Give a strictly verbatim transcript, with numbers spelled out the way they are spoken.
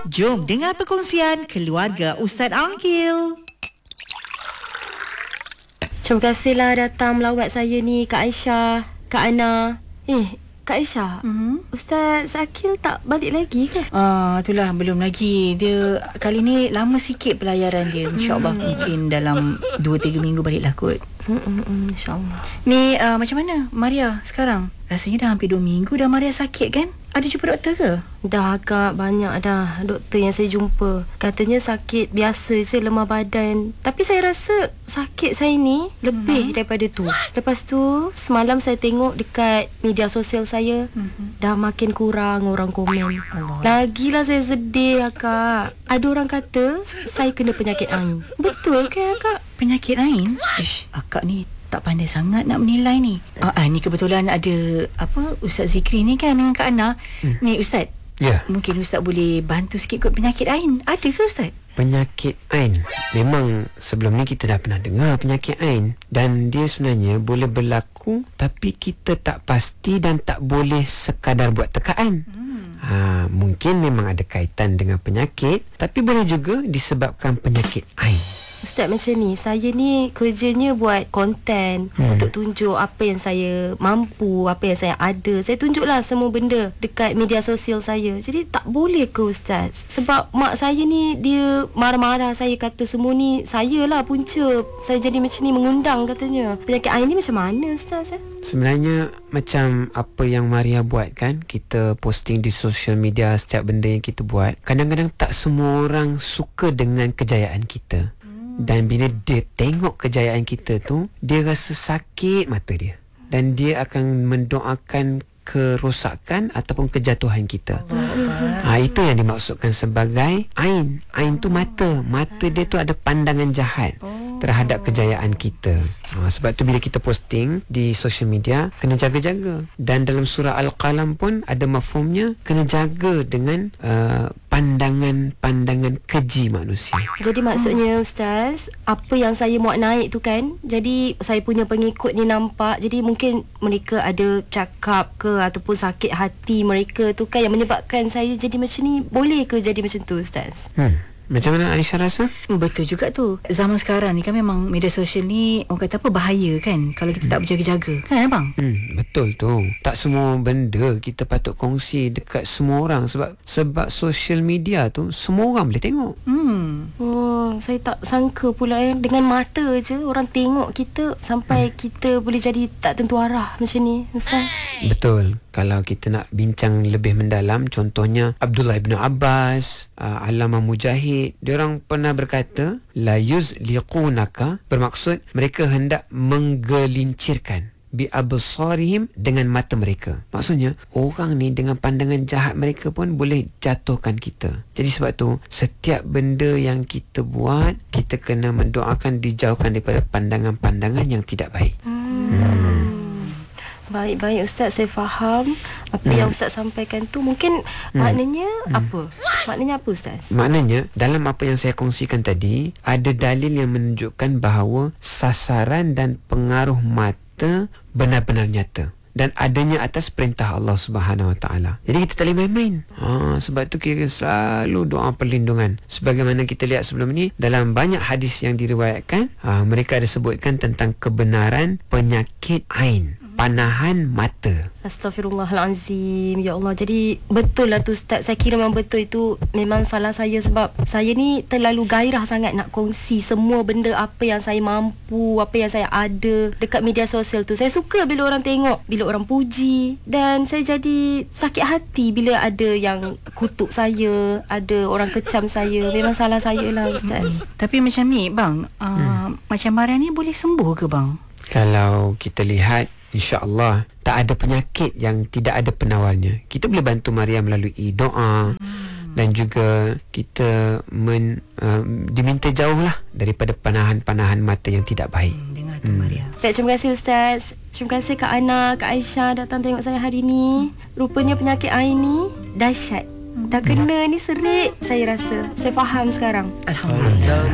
Jom dengar perkongsian keluarga Ustaz Angkil. Terima kasihlah datang melawat saya ni, Kak Aisyah, Kak Ana. Eh, Kak Aisyah, mm-hmm. Ustaz Akil tak balik lagi ke? Ah, itulah belum lagi. Dia kali ni lama sikit pelayaran dia. InsyaAllah mm. mungkin dalam dua tiga minggu baliklah kot. Mm-mm, InsyaAllah. Ni uh, macam mana Maria sekarang? Rasanya dah hampir dua minggu dah Maria sakit kan? Ada jumpa doktor ke? Dah agak banyak dah doktor yang saya jumpa. Katanya sakit biasa je, lemah badan. Tapi saya rasa sakit saya ni lebih hmm. daripada tu. Lepas tu semalam saya tengok dekat media sosial saya, hmm. dah makin kurang orang komen. Allah. Lagilah saya sedih akak. Ada orang kata saya kena penyakit ain. Betul ke akak? Penyakit ain? Ish, akak ni tak pandai sangat nak menilai ni. Ah, ah, ni kebetulan ada apa Ustaz Zikri ni kan dengan Kak Ana. Hmm. Ni Ustaz. Ya. Mungkin Ustaz boleh bantu sikit kot penyakit ain. Ada ke Ustaz? Penyakit ain. Memang sebelum ni kita dah pernah dengar penyakit ain, dan dia sebenarnya boleh berlaku tapi kita tak pasti dan tak boleh sekadar buat tekaan. Hmm. Ha, mungkin memang ada kaitan dengan penyakit, tapi boleh juga disebabkan penyakit ain. Ustaz, macam ni, saya ni kerjanya buat konten hmm. untuk tunjuk apa yang saya mampu, apa yang saya ada. Saya tunjuklah semua benda dekat media sosial saya. Jadi tak boleh ke Ustaz? Sebab mak saya ni dia marah-marah, saya kata semua ni saya lah punca. Saya jadi macam ni mengundang katanya. Penyakit ain ni macam mana Ustaz? Eh? Sebenarnya macam apa yang Maria buat kan, kita posting di social media setiap benda yang kita buat. Kadang-kadang tak semua orang suka dengan kejayaan kita. Dan bila dia tengok kejayaan kita tu, dia rasa sakit mata dia, dan dia akan mendoakan kerosakan ataupun kejatuhan kita. Ha, itu yang dimaksudkan sebagai ain. Ain tu mata. Mata dia tu ada pandangan jahat terhadap kejayaan kita. Ha, sebab tu bila kita posting di social media, kena jaga-jaga. Dan dalam surah Al-Qalam pun ada mafhumnya, kena jaga dengan uh, pandangan-pandangan keji manusia. Jadi maksudnya Ustaz, apa yang saya muat naik tu kan, jadi saya punya pengikut ni nampak, jadi mungkin mereka ada cakap ke ataupun sakit hati mereka tu kan yang menyebabkan saya jadi macam ni. Boleh ke jadi macam tu Ustaz? Hmm. Macam mana Aisyah rasa? Betul juga tu. Zaman sekarang ni kan memang media sosial ni orang kata apa, bahaya kan kalau kita hmm. tak berjaga-jaga. Kan abang? Hmm, betul tu. Tak semua benda kita patut kongsi dekat semua orang, sebab sebab social media tu semua orang boleh tengok. Hmm. Oh, saya tak sangka pula eh, dengan mata je orang tengok kita sampai hmm. kita boleh jadi tak tentu arah macam ni Ustaz. Betul. Kalau kita nak bincang lebih mendalam, contohnya Abdullah ibn Abbas, uh, Allamah Mujahid, diorang pernah berkata la yuzliqunaka, bermaksud mereka hendak menggelincirkan bi absarihim, dengan mata mereka. Maksudnya orang ni dengan pandangan jahat mereka pun boleh jatuhkan kita. Jadi sebab tu setiap benda yang kita buat, kita kena mendoakan dijauhkan daripada pandangan-pandangan yang tidak baik. Hmm. Hmm. Baik-baik Ustaz, saya faham apa hmm. yang Ustaz sampaikan tu. Mungkin hmm. maknanya hmm. apa? Maknanya apa Ustaz? Maknanya dalam apa yang saya kongsikan tadi, ada dalil yang menunjukkan bahawa sasaran dan pengaruh mata benar-benar nyata, dan adanya atas perintah Allah Subhanahu Wa Taala. Jadi kita tak boleh main-main. Ha, sebab tu kita selalu doa perlindungan. Sebagaimana kita lihat sebelum ni, dalam banyak hadis yang diriwayatkan, ha, mereka ada sebutkan tentang kebenaran penyakit ain, panahan mata. Astaghfirullahalazim. Ya Allah. Jadi betul lah tu Ustaz. Saya kira memang betul itu memang salah saya, sebab saya ni terlalu gairah sangat nak kongsi semua benda apa yang saya mampu, apa yang saya ada dekat media sosial tu. Saya suka bila orang tengok, bila orang puji, dan saya jadi sakit hati bila ada yang kutuk saya, ada orang kecam saya. Memang salah saya lah Ustaz. Hmm. Tapi macam ni bang, uh, hmm. macam Maria ni boleh sembuh ke bang? Kalau kita lihat, InsyaAllah tak ada penyakit yang tidak ada penawarnya. Kita boleh bantu Maria melalui doa, hmm. dan juga kita men, uh, diminta jauhlah daripada panahan-panahan mata yang tidak baik. Hmm, dengar tu hmm. Maria. Baik, terima kasih Ustaz. Terima kasih Kak Ana, Kak Aisyah datang tengok saya hari ni. Rupanya penyakit ain ni dahsyat. Dah kena ni serik saya rasa. Saya faham sekarang. Alhamdulillah.